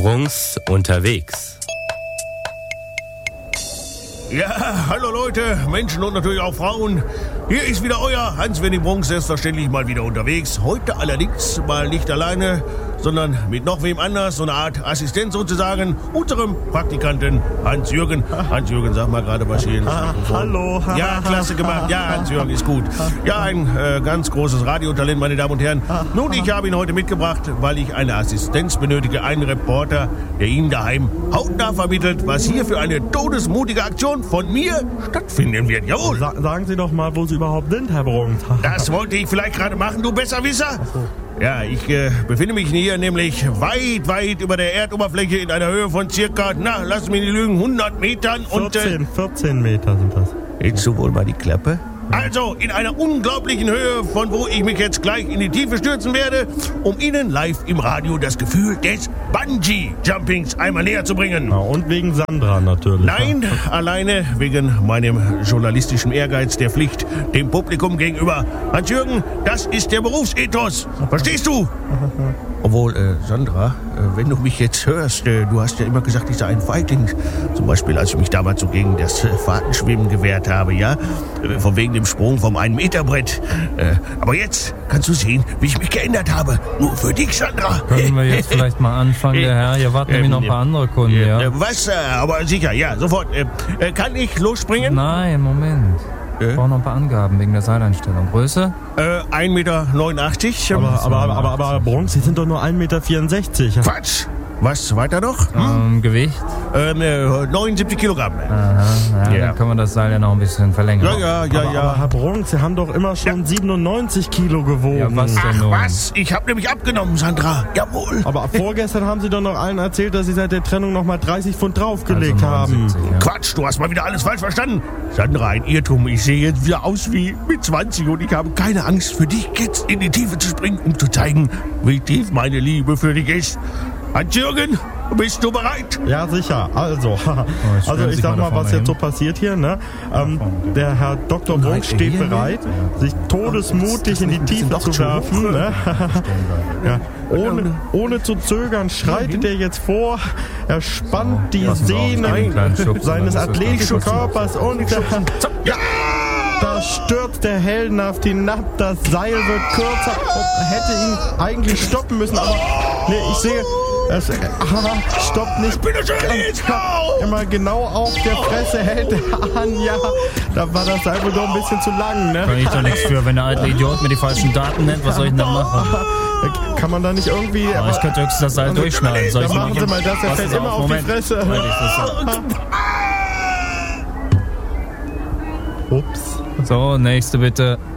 Bruns unterwegs. Ja, hallo Leute, Menschen und natürlich auch Frauen. Hier ist wieder euer Hans-Wenning Brunks, selbstverständlich mal wieder unterwegs. Heute allerdings mal nicht alleine, sondern mit noch wem anders, so eine Art Assistent sozusagen, unserem Praktikanten Hans-Jürgen. Hans-Jürgen, sag mal gerade was hier ins Mikrofon. Hallo. Ja, klasse gemacht. Ja, Hans-Jürgen ist gut. Ja, ein ganz großes Radiotalent, meine Damen und Herren. Nun, ich habe ihn heute mitgebracht, weil ich eine Assistenz benötige, einen Reporter, der Ihnen daheim hautnah vermittelt, was hier für eine todesmutige Aktion von mir stattfinden wird. Jawohl. Sagen Sie doch mal, wo Sie überhaupt sind, Herr Brunks. Das wollte ich vielleicht gerade machen, du Besserwisser. Ja, ich befinde mich hier nämlich weit über der Erdoberfläche in einer Höhe von circa, lass mich nicht lügen, 100 Metern. 14 Meter sind das. Hältst du wohl mal die Klappe? Also in einer unglaublichen Höhe, von wo ich mich jetzt gleich in die Tiefe stürzen werde, um Ihnen live im Radio das Gefühl des Bungee-Jumpings einmal näher zu bringen. Ja, und wegen Sandra natürlich. Nein, alleine wegen meinem journalistischen Ehrgeiz der Pflicht dem Publikum gegenüber. Hans-Jürgen, das ist der Berufsethos. Verstehst du? Obwohl, Sandra, wenn du mich jetzt hörst, du hast ja immer gesagt, ich sei ein Feigling. Zum Beispiel, als ich mich damals so gegen das Fahrtenschwimmen gewehrt habe, ja? Von wegen dem Sprung vom 1-Meter-Brett. Aber jetzt kannst du sehen, wie ich mich geändert habe. Nur für dich, Sandra. Können wir jetzt vielleicht mal anfangen, der Herr? Hier warten nämlich noch ein paar andere Kunden, ja? Was? Aber sicher, ja, sofort. Kann ich losspringen? Nein, Moment. Ich brauche noch ein paar Angaben wegen der Seileinstellung. Größe? 1,89 Meter. Aber Brunks, Sie sind doch nur 1,64 Meter. Quatsch! Was weiter noch? Gewicht? 79 Kilogramm. Aha, dann können wir das Seil ja noch ein bisschen verlängern. Ja. Aber Herr Brunks, Sie haben doch immer schon 97 Kilo gewogen. Ja, was denn nun? Was? Ich habe nämlich abgenommen, Sandra. Jawohl. Aber vorgestern haben Sie doch noch allen erzählt, dass Sie seit der Trennung noch mal 30 Pfund draufgelegt also 79, haben. Ja. Quatsch, du hast mal wieder alles falsch verstanden. Sandra, ein Irrtum. Ich sehe jetzt wieder aus wie mit 20 und ich habe keine Angst, für dich jetzt in die Tiefe zu springen, um zu zeigen, wie tief meine Liebe für dich ist. Hans-Jürgen, bist du bereit? Ja, sicher. Also ich sag mal, was jetzt so passiert hier, ne? Der Herr Dr. Brunks steht bereit, sich todesmutig in die Tiefe zu werfen, ne? Ja, ohne zu zögern schreitet er jetzt vor, er spannt die Sehnen seines athletischen Körpers und da stürzt der heldenhaft hinab, das Seil wird kürzer, hätte ihn eigentlich stoppen müssen, aber nee, ich sehe, stoppt nicht. Immer genau auf der Fresse hält er an, ja, da war das Seil wohl doch ein bisschen zu lang, ne? Kann ich doch nichts für, wenn der alte Idiot mir die falschen Daten nennt, was soll ich denn da machen? Kann man da nicht irgendwie... Ich könnte höchstens das Seil durchschneiden. Soll Dann machen Sie mal das, er fällt immer auf die Fresse. Ups. So, nächste bitte.